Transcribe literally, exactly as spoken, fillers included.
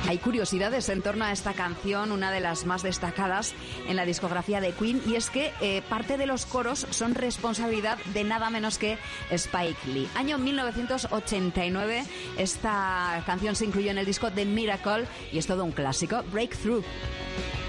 Hay curiosidades en torno a esta canción, una de las más destacadas en la discografía de Queen, y es que eh, parte de los coros son responsabilidad de nada menos que Spike Lee. Año mil novecientos ochenta y nueve, esta canción se incluyó en el disco The Miracle y es todo un clásico, Breakthrough.